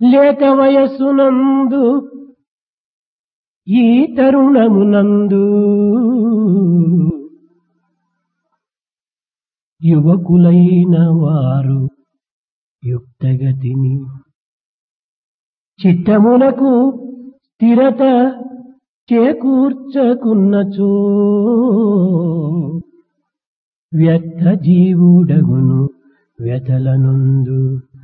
లేత వయస్సునందు ఈ తరుణమునందు యువకులైన వారు యుక్తగతిని చిత్తమునకు స్థిరత చేకూర్చకున్నచో వ్యర్థ జీవుడగును వ్యతలనుందు.